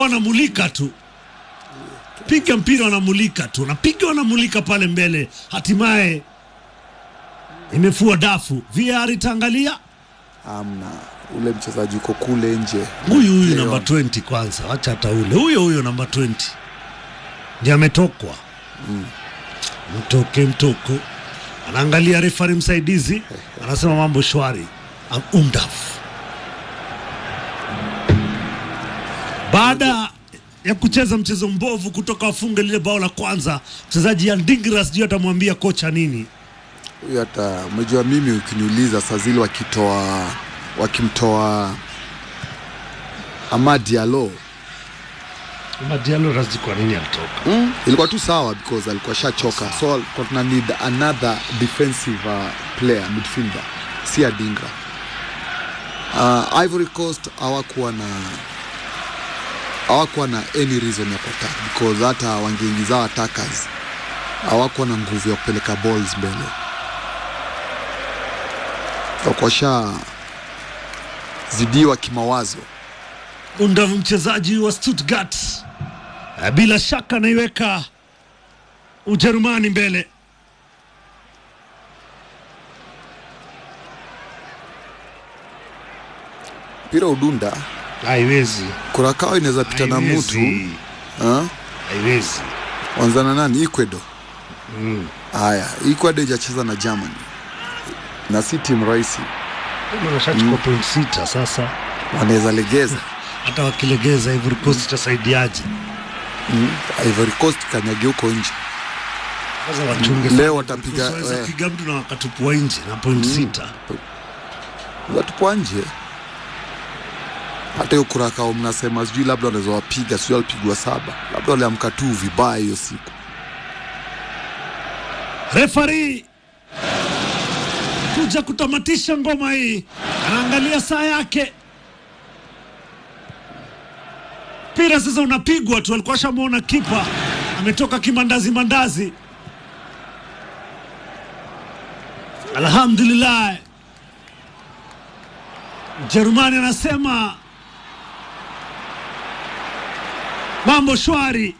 wanamulika tu, piga mpira wanamulika tu, napiga wanamulika pale mbele, hatimaye imefua dafu. VR itaangalia amna ule mchezaji uko kule nje, huyu namba 20 kwanza, acha hata ule huyo namba 20 ndiye ametokwa. Mtoko anaangalia referee msaidizi anasema mambo shwari. Umdaf baada ya kucheza mchezo mbovu kutoka wafunge lile bao la kwanza, mchezaji ya Ndingra sijui atamwambia kocha nini. Huyu hata umejua, mimi ukiniuliza saa zile wakimtoa Amad Diallo razi kwa nini alitoka? Ilikuwa tu sawa because alikuwa shachoka, so tuna need another defensive player midfielder, si Ndingra. Ivory Coast hawakuwa na any reason ya kuattack because hata wangeingiza attackers hawakuwa na nguvu ya kupeleka balls mbele. Wakosha zidiwa kimawazo. Undavu mchezaji wa Stuttgart bila shaka naiweka Ujerumani mbele. Pira udunda haiwezi, Kurakao inaweza pita na mtu haiwezi. Wanzana nani? Ecuador. Haya, Ecuador hajacheza na Germany na si timu rahisi. Wanashachukua point 6 sasa, wanaweza legeza. Hata wakilegeza Ivory Coast itasaidiaje? Ivory Coast kanyage huko nje. Sasa wachunge leo watapiga piga mtu na wakatupwa nje na point 6. Watupwa nje. Hata hiyo Kurakao mnasema sijui labda wanaweza wapiga, sio walipigwa 7. Labda wale amkatu vibaya hiyo siku. Referee kuja kutamatisha ngoma hii, anaangalia saa yake. Pira sasa unapigwa tu, alikuwa shamuona kipa ametoka kimandazi. Alhamdulillah, Jerumani anasema mambo shwari.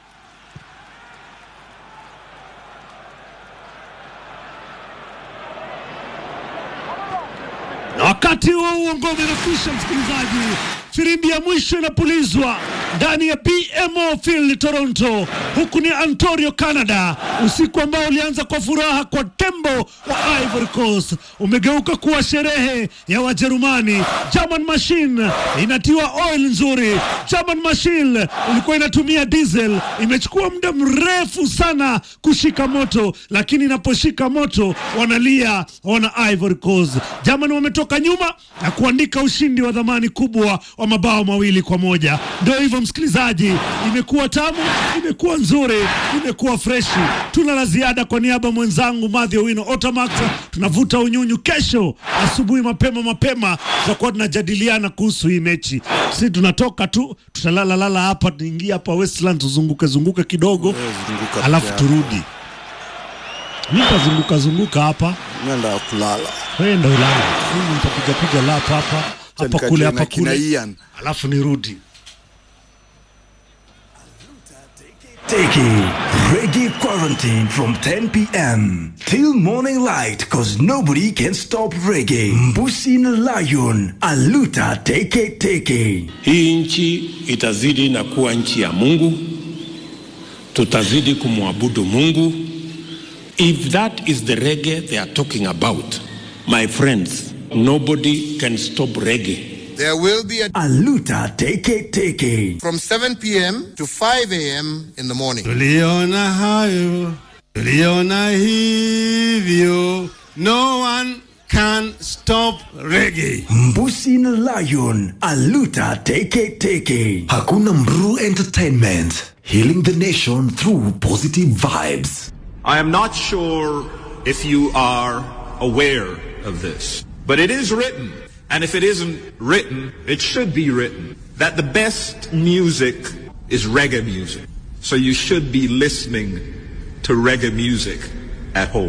Na wakati huo ngoma inakwisha, msikilizaji, firimbi ya mwisho inapulizwa ndani ya BMO Field Toronto. Huku ni Ontario, Canada. Usiku ambao ulianza kwa furaha kwa tembo wa Ivory Coast umegeuka kuwa sherehe ya Wajerumani. German machine inatiwa oil nzuri. German machine ilikuwa inatumia diesel, imechukua muda mrefu sana kushika moto, lakini inaposhika moto wanalia wana Ivory Coast. German wametoka nyuma na kuandika ushindi wa dhamani kubwa wa mabao 2-1. Ndio hivyo msikilizaji, imekuwa tamu, imekuwa nzuri, imekuwa freshi. Tuna la ziada kwa niaba mwenzangu Mathew Wino Otamax. Tunavuta unyunyu. Kesho asubuhi mapema tutakuwa tunajadiliana kuhusu hii mechi. Sisi tunatoka tu, tutalala hapa, tuingia hapa Westland, tuzunguke kidogo, alafu turudi. Nitazunguka hapa, nenda kulala. Kwenda ulala. Mimi nitapiga lap hapa kule, alafu nirudi. Taking Reggae Quarantine from 10 p.m. till morning light, cause nobody can stop reggae. Mbusi na Lion, Aluta Teke. Hii nchi itazidi na kuwa nchi ya Mungu. Tutazidi kumwabudu Mungu. If that is the reggae they are talking about, my friends, nobody can stop reggae. There will be a Aluta Teke from 7 p.m. to 5 a.m. in the morning. Tuliona hayo, tuliona hivyo. No one can stop reggae. Mbusi na Lion, Aluta Teke. Hakuna Mru Entertainment, healing the nation through positive vibes. I am not sure if you are aware of this, but it is written, and if it isn't written, it should be written, that the best music is reggae music. So you should be listening to reggae music at home.